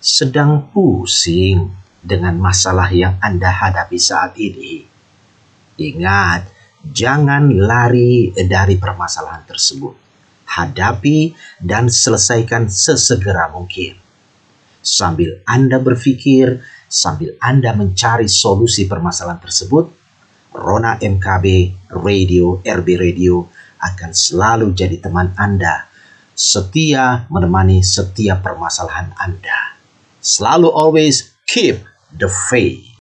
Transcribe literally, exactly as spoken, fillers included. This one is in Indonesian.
sedang pusing dengan masalah yang Anda hadapi saat ini, ingat, jangan lari dari permasalahan tersebut. Hadapi dan selesaikan sesegera mungkin. Sambil Anda berpikir, sambil Anda mencari solusi permasalahan tersebut, Rona M K B Radio, R B Radio akan selalu jadi teman Anda, setia menemani setiap permasalahan Anda. Selalu always keep the faith.